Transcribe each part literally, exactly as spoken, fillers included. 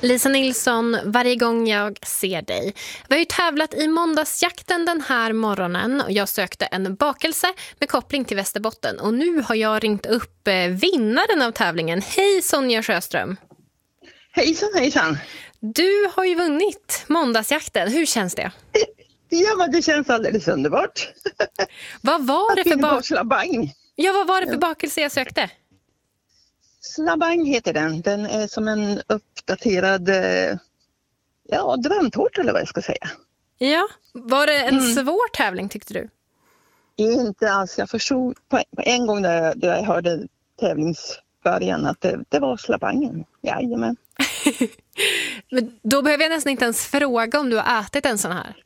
Lisa Nilsson, varje gång jag ser dig. Vi har ju tävlat i måndagsjakten den här morgonen och jag sökte en bakelse med koppling till Västerbotten. Och nu har jag ringt upp vinnaren av tävlingen. Hej Sonja Sjöström. Hejsan, hejsan. Du har ju vunnit måndagsjakten. Hur känns det? Ja, men det känns alldeles underbart. Vad var det för ba- slabang? Ja, vad var det för bakelse jag sökte? Slabang heter den. Den är som en uppdaterad ja, drömtårta eller vad jag ska säga. Ja, var det en Mm. svår tävling tyckte du? Inte alls. Jag förstod på en gång när jag, när jag hörde tävlingsbörjan att det, det var slabangen. Jajamän. Men då behöver jag nästan inte ens fråga om du har ätit en sån här.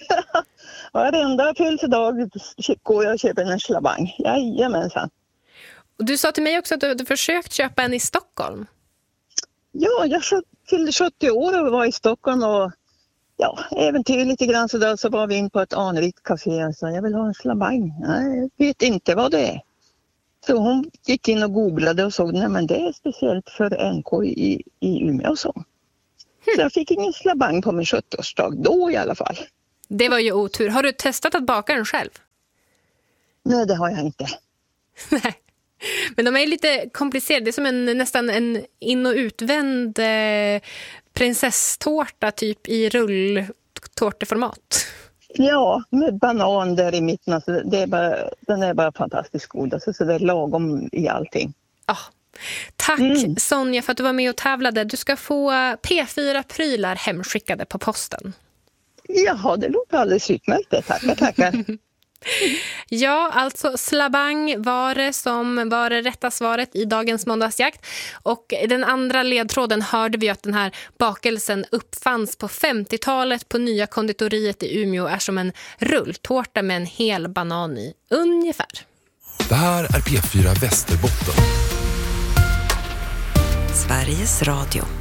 Varenda födelsedag går jag och köper en slabang. Jajamensan. Och du sa till mig också att du hade försökt köpa en i Stockholm. Ja, jag fyllde sjuttio år och var i Stockholm och ja, äventyr lite grann så där så var vi in på ett anrikt café och sa jag vill ha en slabang. Nej, jag vet inte vad det är. Så hon gick in och googlade och såg, nej men det är speciellt för N K i, i Umeå och så. Så jag fick ingen slabang på min sjuttioårsdag då i alla fall. Det var ju otur. Har du testat att baka den själv? Nej, det har jag inte. Nej. Men de är lite komplicerade. Det är som en, nästan en in- och utvänd eh, prinsesstårta typ i rulltårteformat. Ja, med banan där i mitten. Alltså det är bara, den är bara fantastiskt god. Alltså, så det är lagom i allting. Ja. Tack mm. Sonja för att du var med och tävlade. Du ska få P fyra-prylar hemskickade på posten. Jaha, det låter alldeles utmärkt. Tackar, tackar. Ja, alltså slabang var det som var det rätta svaret i dagens måndagsjakt. Och den andra ledtråden hörde vi att den här bakelsen uppfanns på femtiotalet på nya konditoriet i Umeå är som en rulltårta med en hel banan i, ungefär. Det här är P fyra Västerbotten. Sveriges Radio.